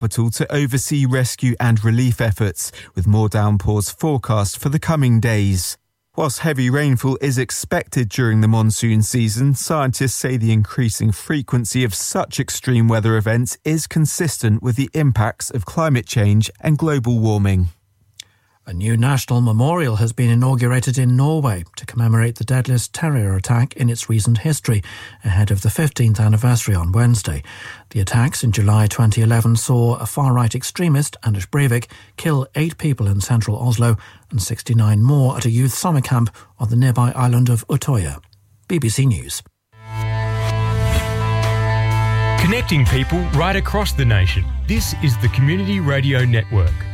capital to oversee rescue and relief efforts, with more downpours forecast for the coming days. Whilst heavy rainfall is expected during the monsoon season, scientists say the increasing frequency of such extreme weather events is consistent with the impacts of climate change and global warming. A new national memorial has been inaugurated in Norway to commemorate the deadliest terror attack in its recent history, ahead of the 15th anniversary on Wednesday. The attacks in July 2011 saw a far-right extremist, Anders Breivik, kill 8 people in central Oslo and 69 more at a youth summer camp on the nearby island of Utøya. BBC News. Connecting people right across the nation. This is the Community Radio Network.